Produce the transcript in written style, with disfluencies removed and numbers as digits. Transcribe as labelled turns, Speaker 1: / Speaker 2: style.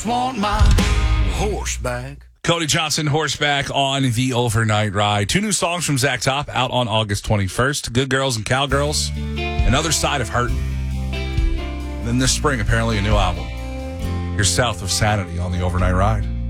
Speaker 1: Want my horseback.
Speaker 2: Cody Johnson, Horseback on the Overnight Ride. 2 new songs from Zach Top out on August 21st. Good Girls and Cowgirls. Another Side of Hurt. Then this spring, apparently, a new album. You're South of Sanity on the Overnight Ride.